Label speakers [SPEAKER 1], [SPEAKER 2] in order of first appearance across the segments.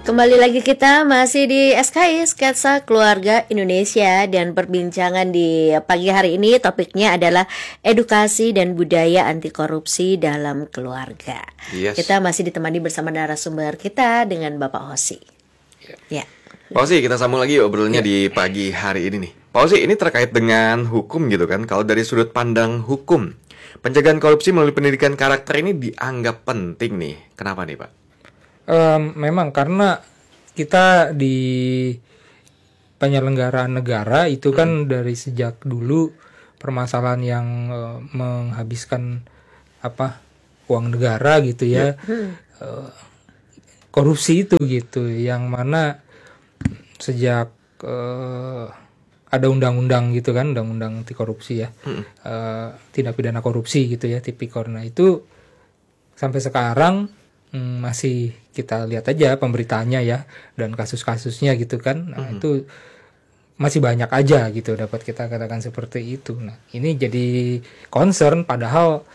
[SPEAKER 1] Kembali lagi kita masih di SKI Sketsa Keluarga Indonesia, dan perbincangan di pagi hari ini topiknya adalah edukasi dan budaya anti korupsi dalam keluarga.
[SPEAKER 2] Yes.
[SPEAKER 1] Kita masih ditemani bersama narasumber kita dengan Bapak Hosi. Ya.
[SPEAKER 2] Pak Hosi, kita sambung lagi obrolannya di pagi hari ini nih. Pak Hosi, ini terkait dengan hukum gitu kan. Kalau dari sudut pandang hukum, pencegahan korupsi melalui pendidikan karakter ini dianggap penting nih. Kenapa nih Pak?
[SPEAKER 3] Memang karena kita di penyelenggaraan negara itu kan dari sejak dulu permasalahan yang menghabiskan uang negara gitu ya, korupsi itu gitu, yang mana sejak ada undang-undang gitu kan, undang-undang anti korupsi ya, tindak pidana korupsi gitu ya, Tipikor. Nah itu sampai sekarang masih kita lihat aja pemberitaannya ya, dan kasus-kasusnya gitu kan. Nah itu masih banyak aja gitu, dapat kita katakan seperti itu. Nah ini jadi concern, padahal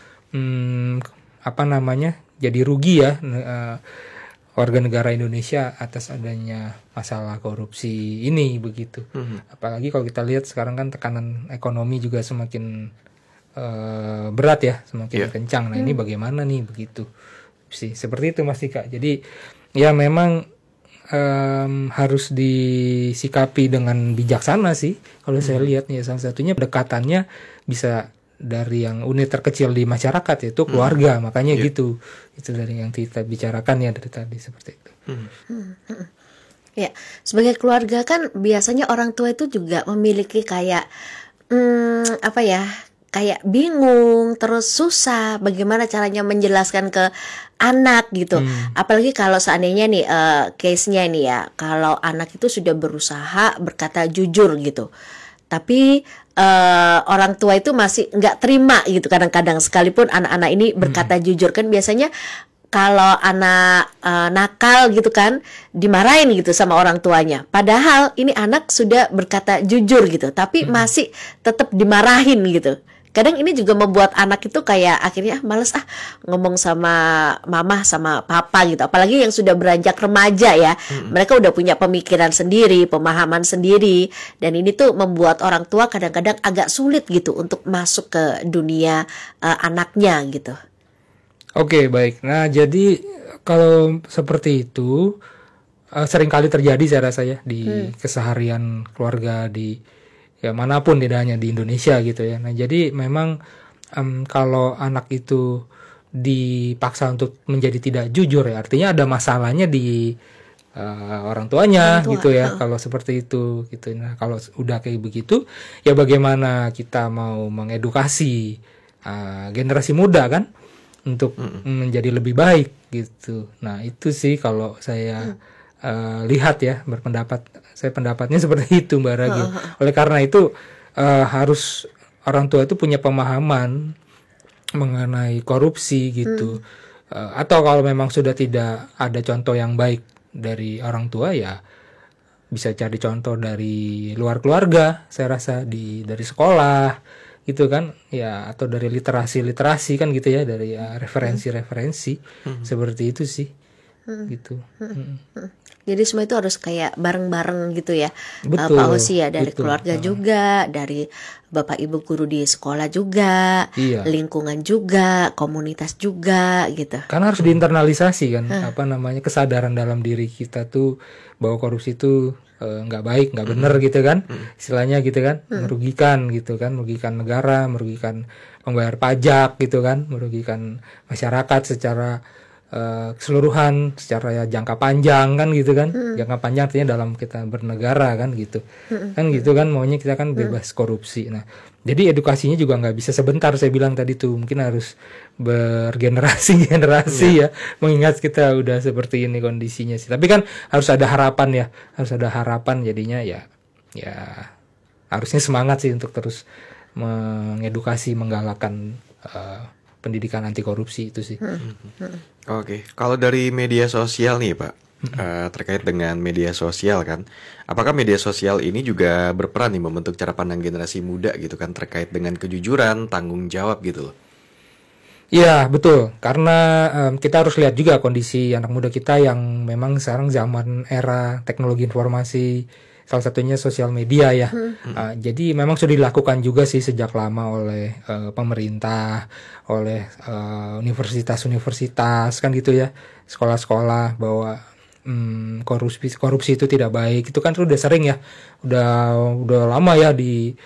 [SPEAKER 3] jadi rugi ya warga negara Indonesia atas adanya masalah korupsi ini begitu. Apalagi kalau kita lihat sekarang kan tekanan ekonomi juga semakin berat ya, semakin kencang. Nah ini bagaimana nih begitu sih, seperti itu Mas Dika. Jadi ya memang harus disikapi dengan bijaksana sih kalau saya lihat nih. Salah satunya pendekatannya bisa dari yang unit terkecil di masyarakat, yaitu keluarga. Makanya gitu, itu dari yang kita bicarakan ya dari tadi, seperti itu.
[SPEAKER 1] Ya, sebagai keluarga kan biasanya orang tua itu juga memiliki kayak kayak bingung, terus susah bagaimana caranya menjelaskan ke anak gitu. Apalagi kalau seandainya nih case-nya ini ya, kalau anak itu sudah berusaha berkata jujur gitu, tapi orang tua itu masih nggak terima gitu. Kadang-kadang sekalipun anak-anak ini berkata jujur, kan biasanya kalau anak nakal gitu kan dimarahin gitu sama orang tuanya. Padahal ini anak sudah berkata jujur gitu, tapi masih tetap dimarahin gitu. Kadang ini juga membuat anak itu kayak akhirnya males ngomong sama mama sama papa gitu. Apalagi yang sudah beranjak remaja ya, mereka udah punya pemikiran sendiri, pemahaman sendiri, dan ini tuh membuat orang tua kadang-kadang agak sulit gitu untuk masuk ke dunia anaknya gitu.
[SPEAKER 3] Oke, baik. Nah jadi kalau seperti itu seringkali terjadi saya rasa ya di keseharian keluarga di ya manapun, tidak hanya di Indonesia gitu ya. Nah jadi memang kalau anak itu dipaksa untuk menjadi tidak jujur ya, artinya ada masalahnya di orang tuanya gitu ya. Kalau seperti itu gitu. Nah kalau udah kayak begitu ya, bagaimana kita mau mengedukasi generasi muda kan untuk menjadi lebih baik gitu. Nah itu sih kalau saya lihat ya, saya pendapatnya seperti itu Mbak Ragi. Oleh karena itu harus orang tua itu punya pemahaman mengenai korupsi gitu. Atau kalau memang sudah tidak ada contoh yang baik dari orang tua ya bisa cari contoh dari luar keluarga, saya rasa dari sekolah gitu kan ya, atau dari literasi kan gitu ya, dari referensi seperti itu sih gitu.
[SPEAKER 1] Jadi semua itu harus kayak bareng-bareng gitu ya.
[SPEAKER 3] Betul,
[SPEAKER 1] Pak Hosi ya, dari
[SPEAKER 3] betul.
[SPEAKER 1] keluarga juga, dari Bapak Ibu guru di sekolah juga, lingkungan juga, komunitas juga gitu.
[SPEAKER 3] Karena harus diinternalisasi kan, kesadaran dalam diri kita tuh bahwa korupsi itu nggak baik, nggak benar gitu kan, istilahnya gitu kan, merugikan gitu kan, merugikan negara, merugikan pembayar pajak gitu kan, merugikan masyarakat secara keseluruhan, secara jangka panjang kan gitu kan. Jangka panjang artinya dalam kita bernegara kan gitu. Kan gitu kan, maunya kita kan bebas korupsi. Nah, jadi edukasinya juga nggak bisa sebentar, saya bilang tadi tuh, mungkin harus bergenerasi ya, mengingat kita udah seperti ini kondisinya sih. Tapi kan harus ada harapan ya, jadinya ya harusnya semangat sih untuk terus mengedukasi, menggalakkan pendidikan anti korupsi itu sih.
[SPEAKER 2] Oke, kalau dari media sosial nih Pak, terkait dengan media sosial kan, apakah media sosial ini juga berperan nih membentuk cara pandang generasi muda gitu kan, terkait dengan kejujuran, tanggung jawab gitu loh?
[SPEAKER 3] Iya, betul. Karena kita harus lihat juga kondisi anak muda kita yang memang sekarang zaman era teknologi informasi, salah satunya sosial media ya. Jadi memang sudah dilakukan juga sih sejak lama oleh pemerintah, oleh universitas-universitas kan gitu ya, sekolah-sekolah, bahwa korupsi itu tidak baik. Itu kan sudah sering ya, udah lama ya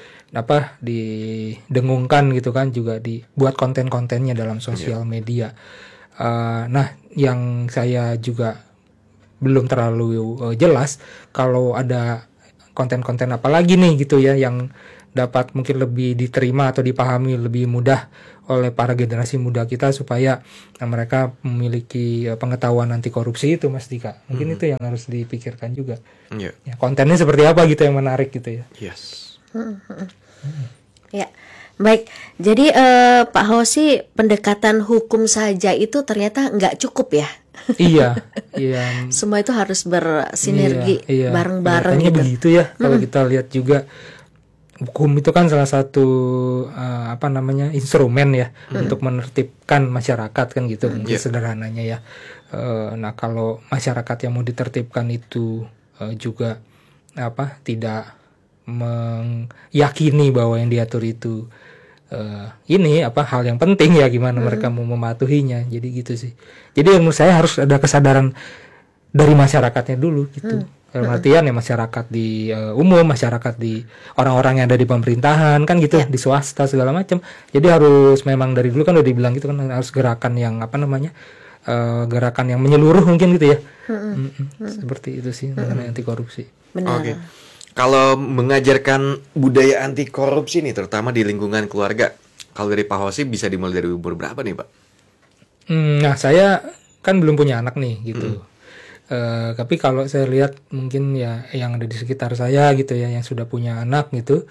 [SPEAKER 3] didengungkan gitu kan, juga dibuat konten-kontennya dalam sosial media. Nah, yang saya juga belum terlalu jelas kalau ada konten-konten apa lagi nih gitu ya yang dapat mungkin lebih diterima atau dipahami lebih mudah oleh para generasi muda kita, supaya mereka memiliki pengetahuan anti korupsi itu, Mas Dika. Mungkin itu yang harus dipikirkan juga.
[SPEAKER 2] Ya.
[SPEAKER 3] Ya, kontennya seperti apa gitu yang menarik gitu ya.
[SPEAKER 2] Yes.
[SPEAKER 1] Ya, baik. Jadi Pak Hosi, pendekatan hukum saja itu ternyata nggak cukup ya.
[SPEAKER 3] Iya.
[SPEAKER 1] Semua itu harus bersinergi
[SPEAKER 3] Iya.
[SPEAKER 1] bareng-bareng
[SPEAKER 3] Kelihatannya
[SPEAKER 1] gitu.
[SPEAKER 3] begitu ya. Kalau kita lihat juga hukum itu kan salah satu instrumen ya untuk menertibkan masyarakat kan gitu, sederhananya ya. Nah, kalau masyarakat yang mau ditertibkan itu juga tidak meyakini bahwa yang diatur itu hal yang penting ya, gimana mereka mau mematuhinya. Jadi gitu sih. Jadi menurut saya harus ada kesadaran dari masyarakatnya dulu gitu. Dalam artian ya masyarakat di umum, masyarakat di orang-orang yang ada di pemerintahan kan gitu, di swasta segala macam. Jadi harus memang dari dulu kan udah dibilang gitu kan, harus gerakan yang gerakan yang menyeluruh mungkin gitu ya. Seperti itu sih mengenai anti korupsi.
[SPEAKER 1] Benar.
[SPEAKER 2] Oke. Kalau mengajarkan budaya anti korupsi nih, terutama di lingkungan keluarga, kalau dari Pak Hosi bisa dimulai dari umur berapa nih, Pak?
[SPEAKER 3] Nah, saya kan belum punya anak nih gitu. Tapi kalau saya lihat mungkin ya yang ada di sekitar saya gitu ya, yang sudah punya anak gitu,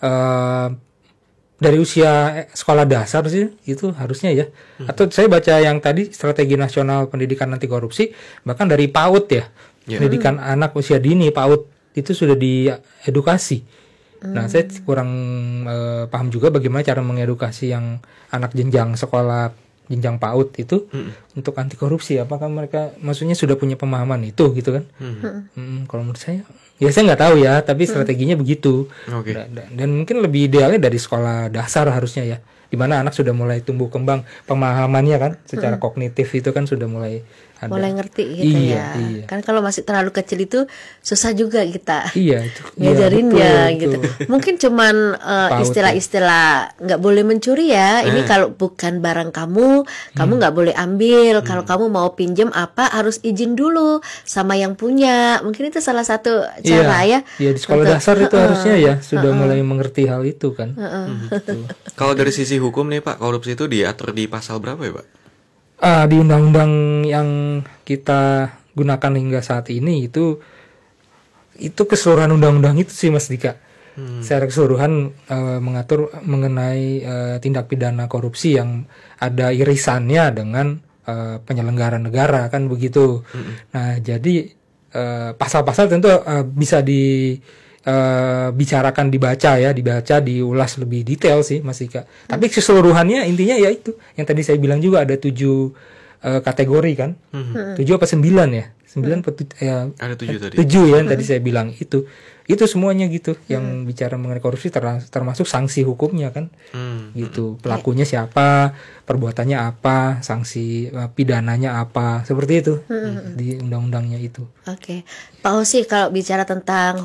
[SPEAKER 3] dari usia sekolah dasar sih itu harusnya ya. Atau saya baca yang tadi Strategi Nasional Pendidikan Anti Korupsi, bahkan dari PAUD ya, pendidikan anak usia dini PAUD itu sudah diedukasi. Nah, saya kurang paham juga bagaimana cara mengedukasi yang anak jenjang sekolah, jenjang PAUD itu untuk anti korupsi. Apakah mereka maksudnya sudah punya pemahaman itu gitu kan? Kalau menurut saya nggak tahu ya, tapi strateginya begitu. Dan mungkin lebih idealnya dari sekolah dasar harusnya ya, di mana anak sudah mulai tumbuh kembang pemahamannya kan, secara kognitif itu kan sudah mulai ada.
[SPEAKER 1] Mulai ngerti gitu
[SPEAKER 3] Iya.
[SPEAKER 1] Kan kalau masih terlalu kecil itu susah juga kita
[SPEAKER 3] Itu
[SPEAKER 1] ngajarinnya
[SPEAKER 3] betul,
[SPEAKER 1] gitu.
[SPEAKER 3] betul.
[SPEAKER 1] Mungkin cuman istilah-istilah nggak boleh mencuri ya. Ini kalau bukan barang kamu nggak boleh ambil. Kalau kamu mau pinjam apa harus izin dulu sama yang punya. Mungkin itu salah satu cara ya.
[SPEAKER 3] Iya, di sekolah dasar itu harusnya ya sudah mulai mengerti hal itu kan. Gitu.
[SPEAKER 2] Kalau dari sisi hukum nih, Pak, korupsi itu diatur di pasal berapa ya, Pak?
[SPEAKER 3] Di undang-undang yang kita gunakan hingga saat ini itu keseluruhan undang-undang itu sih, Mas Dika. Secara keseluruhan mengatur mengenai tindak pidana korupsi yang ada irisannya dengan penyelenggara negara kan begitu. Nah, jadi pasal-pasal tentu bisa bicarakan, dibaca, diulas lebih detail sih, Mas Ika. Tapi keseluruhannya intinya ya itu yang tadi saya bilang juga, ada 7 kategori kan, 7 apa 9 ya, 9
[SPEAKER 2] ada 7 tadi.
[SPEAKER 3] 7 ya yang tadi saya bilang itu semuanya gitu yang bicara mengenai korupsi, termasuk sanksi hukumnya kan, gitu, pelakunya siapa, perbuatannya apa, sanksi pidananya apa, seperti itu di undang-undangnya itu.
[SPEAKER 1] Oke. Pak Hosi, kalau bicara tentang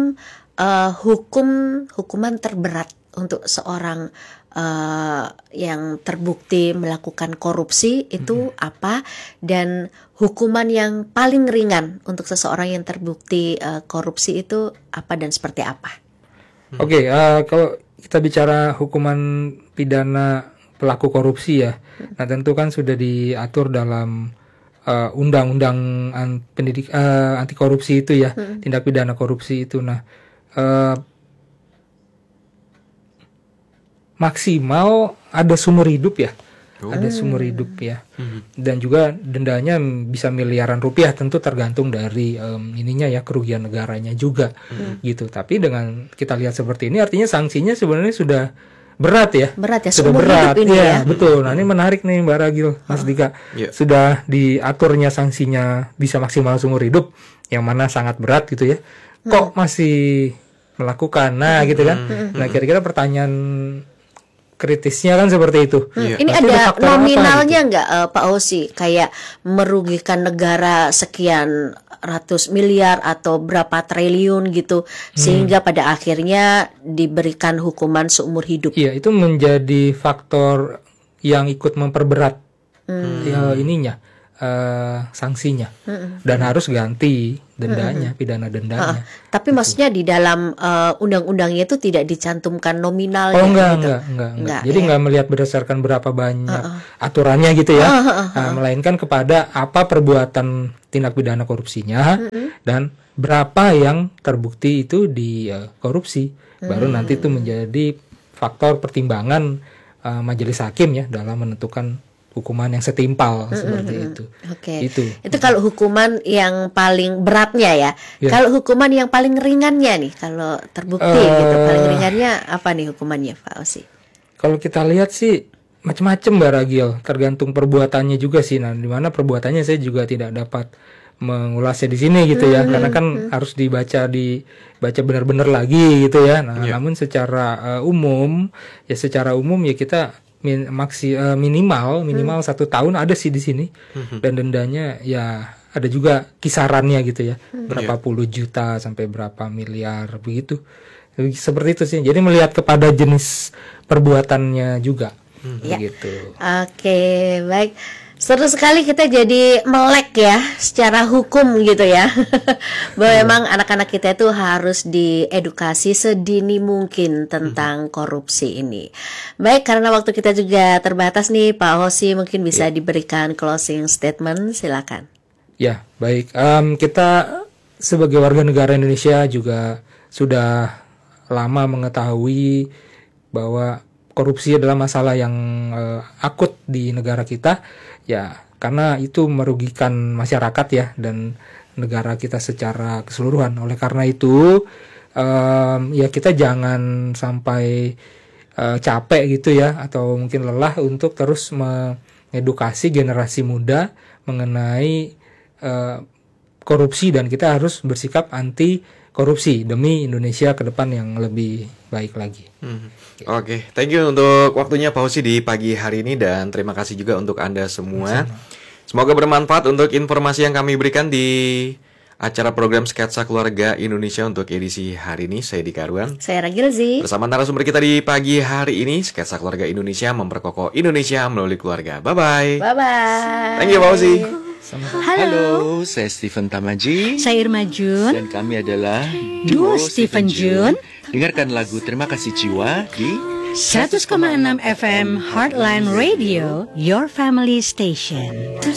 [SPEAKER 1] hukuman terberat untuk seorang yang terbukti melakukan korupsi itu apa, dan hukuman yang paling ringan untuk seseorang yang terbukti korupsi itu apa dan seperti apa?
[SPEAKER 3] Oke, kalau kita bicara hukuman pidana pelaku korupsi ya, nah tentu kan sudah diatur dalam undang-undang anti korupsi itu ya, tindak pidana korupsi itu. Nah, maksimal ada seumur hidup ya, ada seumur hidup ya, dan juga dendanya bisa miliaran rupiah, tentu tergantung dari ininya ya, kerugian negaranya juga gitu. Tapi dengan kita lihat seperti ini, artinya sanksinya sebenarnya sudah berat ya.
[SPEAKER 1] Berat ya,
[SPEAKER 3] Sudah
[SPEAKER 1] seumur
[SPEAKER 3] berat.
[SPEAKER 1] hidup ini
[SPEAKER 3] Iya,
[SPEAKER 1] ya.
[SPEAKER 3] betul. Nah, ini menarik nih Mbak Ragil, Mas Dika.
[SPEAKER 2] Iya.
[SPEAKER 3] Sudah diaturnya sanksinya bisa maksimal seumur hidup, yang mana sangat berat gitu ya. Kok masih melakukan? Nah, gitu kan. Nah, kira-kira pertanyaan kritisnya kan seperti itu.
[SPEAKER 2] Iya.
[SPEAKER 1] Ini
[SPEAKER 3] Pasti
[SPEAKER 1] ada
[SPEAKER 3] faktor apa
[SPEAKER 1] nominalnya
[SPEAKER 3] gitu?
[SPEAKER 1] nggak Pak Osi, kayak merugikan negara sekian ratus miliar atau berapa triliun gitu, sehingga pada akhirnya diberikan hukuman seumur hidup.
[SPEAKER 3] Iya, itu menjadi faktor yang ikut memperberat ininya, sanksinya, dan harus ganti dendanya, pidana dendanya.
[SPEAKER 1] Tapi maksudnya di dalam undang-undangnya itu tidak dicantumkan nominalnya
[SPEAKER 3] Oh enggak,
[SPEAKER 1] gitu.
[SPEAKER 3] enggak. Jadi enggak melihat berdasarkan berapa banyak aturannya gitu ya, melainkan kepada apa perbuatan tindak pidana korupsinya dan berapa yang terbukti itu di korupsi. Baru nanti itu menjadi faktor pertimbangan majelis hakim ya dalam menentukan hukuman yang setimpal seperti itu.
[SPEAKER 1] Oke.
[SPEAKER 3] Itu.
[SPEAKER 1] Kalau hukuman yang paling beratnya ya.
[SPEAKER 3] Ya.
[SPEAKER 1] Kalau hukuman yang paling ringannya nih, kalau terbukti gitu, paling ringannya apa nih hukumannya, Pak Osi?
[SPEAKER 3] Kalau kita lihat sih macam-macam Mbak Ragil, tergantung perbuatannya juga sih. Nah, di mana perbuatannya saya juga tidak dapat mengulasnya di sini gitu ya, karena kan harus dibaca benar-benar lagi gitu ya. Nah, namun secara umum ya kita minimal 1 tahun ada sih di sini, dan dendanya ya ada juga kisarannya gitu ya, berapa puluh juta sampai berapa miliar begitu. Seperti itu sih. Jadi melihat kepada jenis perbuatannya juga. Begitu.
[SPEAKER 1] Oke, baik. Seru sekali kita jadi melek ya secara hukum gitu ya. Bahwa memang anak-anak kita itu harus diedukasi sedini mungkin tentang korupsi ini. Baik, karena waktu kita juga terbatas nih, Pak Osi mungkin bisa diberikan closing statement, silakan.
[SPEAKER 3] Ya, baik. Kita sebagai warga negara Indonesia juga sudah lama mengetahui bahwa korupsi adalah masalah yang akut di negara kita, ya karena itu merugikan masyarakat ya dan negara kita secara keseluruhan. Oleh karena itu ya kita jangan sampai capek gitu ya, atau mungkin lelah untuk terus mengedukasi generasi muda mengenai korupsi, dan kita harus bersikap anti korupsi demi Indonesia ke depan yang lebih baik lagi.
[SPEAKER 2] Oke, thank you untuk waktunya Pak Osi di pagi hari ini, dan terima kasih juga untuk Anda semua. Semoga bermanfaat untuk informasi yang kami berikan di acara program Sketsa Keluarga Indonesia untuk edisi hari ini. Saya Dika Arwan.
[SPEAKER 1] Saya Ragilzi.
[SPEAKER 2] Bersama narasumber kita di pagi hari ini, Sketsa Keluarga Indonesia memperkokoh Indonesia melalui keluarga. Bye-bye.
[SPEAKER 1] Bye-bye.
[SPEAKER 2] Thank you Pak Osi.
[SPEAKER 4] Halo, saya Stephen Tamaji.
[SPEAKER 5] Saya Irma Jun.
[SPEAKER 4] Dan kami adalah
[SPEAKER 5] Duo Stephen Jun.
[SPEAKER 4] Dengarkan lagu Terima Kasih Jiwa di
[SPEAKER 5] 100,6 FM Heartline Radio, your family station.